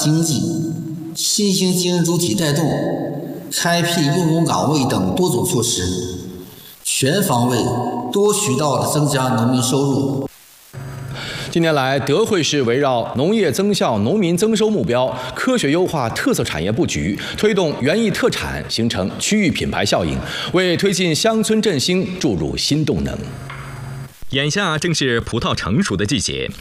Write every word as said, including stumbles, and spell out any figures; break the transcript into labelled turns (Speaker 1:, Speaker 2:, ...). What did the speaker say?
Speaker 1: 经济、新兴经营主体带动、开辟用工岗位等多种措施，全方位、多渠道的增加农民收入。
Speaker 2: 近年来，德惠市围绕农业增效、农民增收目标，科学优化特色产业布局，推动园艺特产，形成区域品牌效应，为推进乡村振兴注入新动能。
Speaker 3: 眼下正是葡萄成熟的季节，